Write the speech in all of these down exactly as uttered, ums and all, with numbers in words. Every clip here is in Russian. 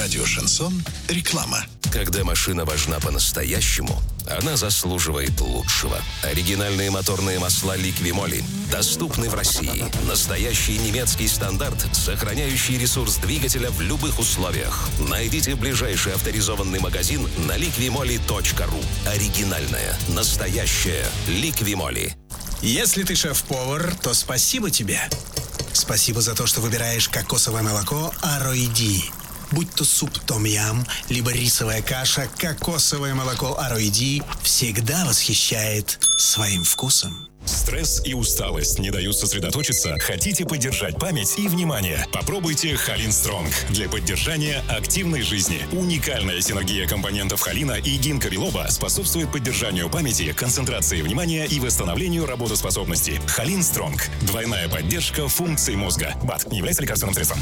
Радио «Шансон». Реклама. Когда машина важна по-настоящему, она заслуживает лучшего. Оригинальные моторные масла «Ликвимоли» доступны в России. Настоящий немецкий стандарт, сохраняющий ресурс двигателя в любых условиях. Найдите ближайший авторизованный магазин на ликвимоли точка ру. Оригинальная, настоящая «Ликвимоли». Если ты шеф-повар, то спасибо тебе. Спасибо за то, что выбираешь кокосовое молоко Ароиди. Будь то суп том-ям, либо рисовая каша, кокосовое молоко Ароиди всегда восхищает своим вкусом. Стресс и усталость не дают сосредоточиться? Хотите поддержать память и внимание? Попробуйте Холин Стронг для поддержания активной жизни. Уникальная синергия компонентов холина и гинка билоба способствует поддержанию памяти, концентрации внимания и восстановлению работоспособности. Холин Стронг. Двойная поддержка функций мозга. БАД не является лекарственным средством.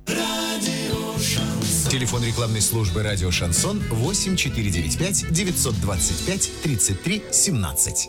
Телефон рекламной службы «Радио Шансон» восемь четыре девять пять девятьсот двадцать пять тридцать три семнадцать.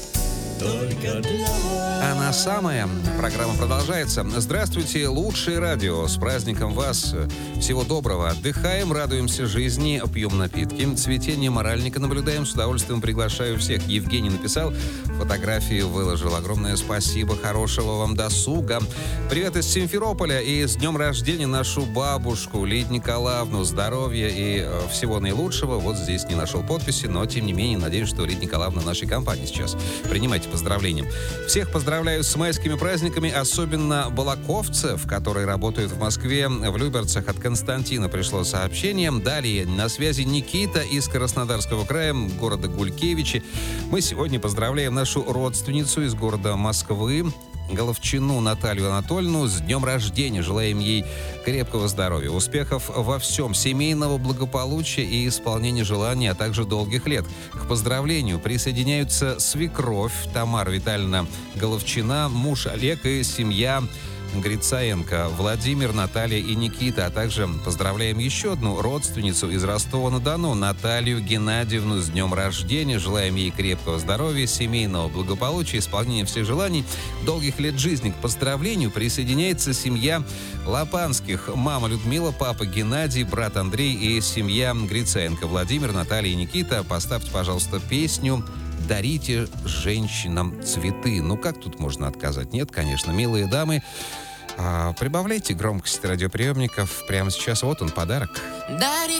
Она самая. Программа продолжается. Здравствуйте, лучшее радио. С праздником вас. Всего доброго. Отдыхаем, радуемся жизни, пьем напитки. Цветение моральника наблюдаем. С удовольствием приглашаю всех. Евгений написал, фотографию выложил. Огромное спасибо. Хорошего вам досуга. Привет из Симферополя. И с днем рождения нашу бабушку Лидию Николаевну. Здоровья и всего наилучшего. Вот здесь не нашел подписи, но тем не менее надеюсь, что Лидия Николаевна в нашей компании сейчас. Принимайте поздравления. Всех поздравляю с майскими праздниками, особенно балаковцев, которые работают в Москве. В Люберцах от Константина пришло сообщение. Далее на связи Никита из Краснодарского края, города Гулькевичи. Мы сегодня поздравляем нашу родственницу из города Москвы, Головчину Наталью Анатольевну, с днем рождения. Желаем ей крепкого здоровья, успехов во всем, семейного благополучия и исполнения желаний, а также долгих лет. К поздравлению присоединяются свекровь Тамара Витальевна Головчина, муж Олег и семья Грицаенко, Владимир, Наталья и Никита, а также поздравляем еще одну родственницу из Ростова-на-Дону, Наталью Геннадьевну, с днем рождения. Желаем ей крепкого здоровья, семейного благополучия, исполнения всех желаний, долгих лет жизни. К поздравлению присоединяется семья Лопанских, мама Людмила, папа Геннадий, брат Андрей и семья Грицаенко, Владимир, Наталья и Никита. Поставьте, пожалуйста, песню «Дарите женщинам цветы». Ну, как тут можно отказать? Нет, конечно. Милые дамы, а, прибавляйте громкость радиоприемников. Прямо сейчас вот он, подарок. Дари